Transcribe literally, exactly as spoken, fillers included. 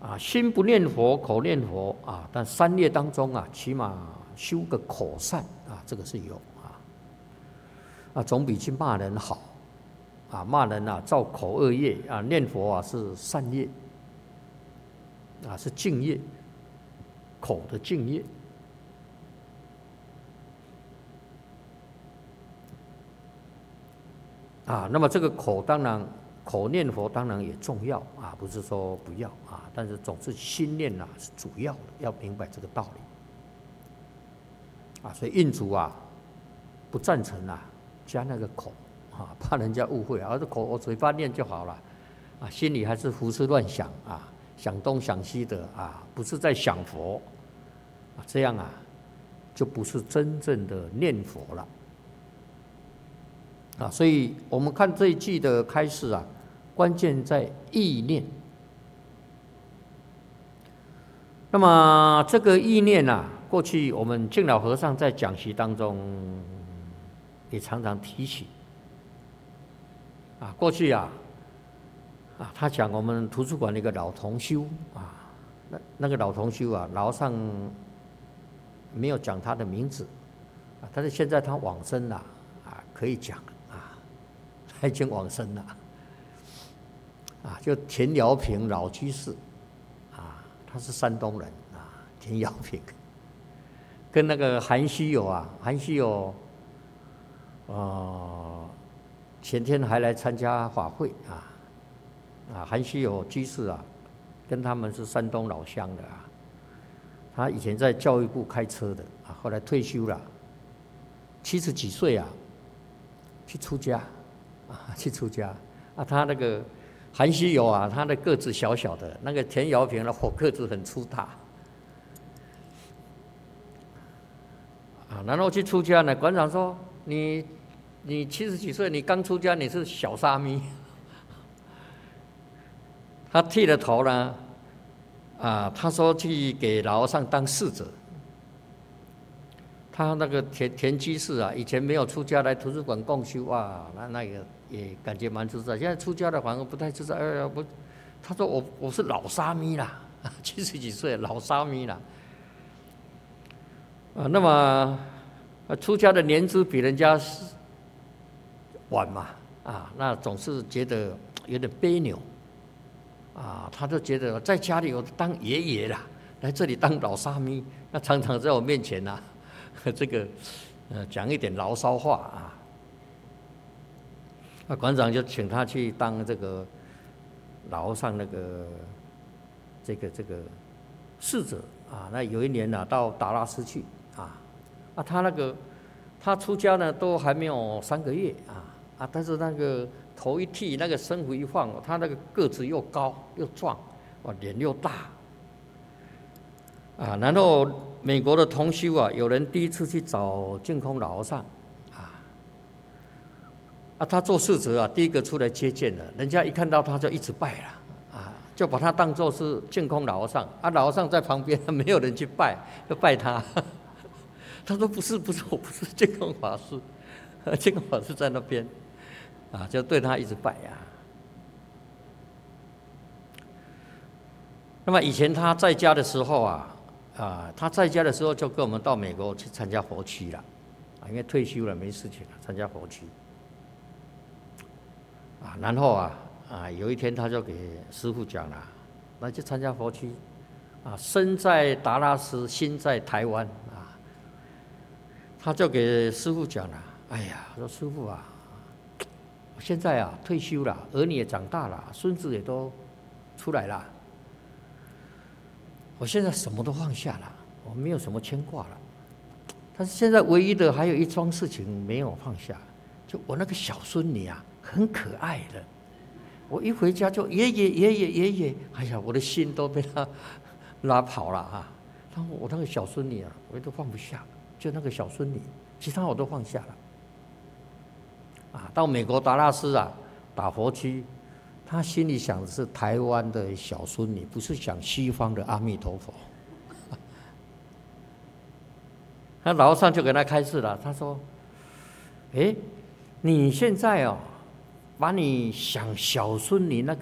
啊，心不念佛，口念佛啊，但三业当中啊，起码修个口善啊，这个是有啊，啊，总比去骂人好啊，骂人啊，造口恶业啊，念佛啊是善业啊，是净业，口的净业。啊，那么这个口当然。口念佛当然也重要啊，不是说不要啊，但是总是心念啊是主要的，要明白这个道理啊。所以印祖啊不赞成啊加那个口啊，怕人家误会啊，而是口我嘴巴念就好了啊，心里还是胡思乱想啊，想东想西的啊，不是在想佛啊，这样啊就不是真正的念佛了。啊，所以我们看这一季的开示啊，关键在意念。那么这个意念啊，过去我们净老和尚在讲习当中也常常提起。啊，过去啊，啊，他讲我们图书馆的一个老同修啊，那那个老同修啊，老和尚没有讲他的名字啊，但是现在他往生了啊，可以讲。他已经往生了，啊，就田尧平老居士，啊，他是山东人啊，田尧平，跟那个韩熙友啊，韩熙友，呃，前天还来参加法会啊，啊，韩熙友居士啊，跟他们是山东老乡的啊，他以前在教育部开车的啊，后来退休了，七十几岁啊，去出家。啊，去出家啊！他那个韩熙友啊，他的个子小小的，那个田尧平的火个子很粗大啊。然后去出家呢，馆长说：“你你七十几岁，你刚出家，你是小沙弥。”他剃了头呢，啊，他说去给老和尚当侍者。他那个田田居士啊，以前没有出家来图书馆共修啊，那那个也感觉蛮自在。现在出家的反而不太自在。哎呀，不，他说我我是老沙弥啦，七十几岁老沙弥啦。啊，那么出家的年资比人家晚嘛，啊，那总是觉得有点别扭，啊，他就觉得在家里我当爷爷啦，来这里当老沙弥，那常常在我面前啊。这个，呃，讲一点牢骚话啊，那馆长就请他去当这个老和尚那个这个这个侍者啊。那有一年呢、啊，到达拉斯去啊，啊，他那个他出家呢都还没有三个月啊啊，但是那个头一剃，那个身服一放，他那个个子又高又壮，哇，脸又大。啊，然后美国的同修啊，有人第一次去找净空老和尚，啊，啊，他做侍者啊，第一个出来接见了，人家一看到他就一直拜了，啊，就把他当作是净空老和尚，啊，老和尚在旁边，没有人去拜，就拜他。他说不是不是，我不是净空法师，净空法师在那边，啊，就对他一直拜啊。那么以前他在家的时候啊。啊，他在家的时候就跟我们到美国去参加佛期了，啊，因为退休了没事情了，参加佛期。啊，然后啊啊，有一天他就给师父讲了，那就参加佛期，啊，身在达拉斯，心在台湾啊，他就给师父讲了，哎呀，说师父啊，我现在啊退休了，儿女也长大了，孙子也都出来了。我现在什么都放下了，我没有什么牵挂了。但是现在唯一的还有一桩事情没有放下，就我那个小孙女啊，很可爱的。我一回家就爷爷爷爷爷爷，哎呀，我的心都被他拉跑了啊！然后我那个小孙女啊，我都放不下，就那个小孙女，其他我都放下了。啊，到美国达拉斯啊，打佛七。他心里想的是台湾的小孙女，不是想西方的阿弥陀佛。那老和尚就给他开示了，他说：“哎，你现在哦，把你想小孙女那个。”